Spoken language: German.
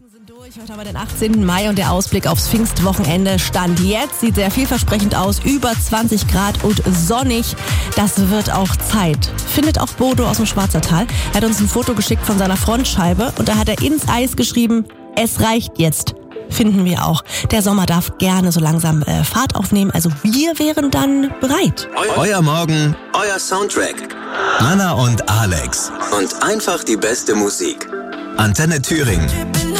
Sind durch. Heute haben wir den 18. Mai und der Ausblick aufs Pfingstwochenende stand jetzt. Sieht sehr vielversprechend aus. Über 20 Grad und sonnig. Das wird auch Zeit. Findet auch Bodo aus dem Schwarzertal. Er hat uns ein Foto geschickt von seiner Frontscheibe und da hat er ins Eis geschrieben, es reicht jetzt. Finden wir auch. Der Sommer darf gerne so langsam Fahrt aufnehmen. Also wir wären dann bereit. Euer Morgen, euer Soundtrack. Anna und Alex. Und einfach die beste Musik. Antenne Thüringen.